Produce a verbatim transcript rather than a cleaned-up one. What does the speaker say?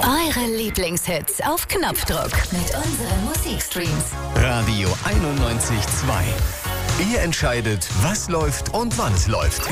Eure Lieblingshits auf Knopfdruck mit unseren Musikstreams. Radio einundneunzig Komma zwei. Ihr entscheidet, was läuft und wann es läuft.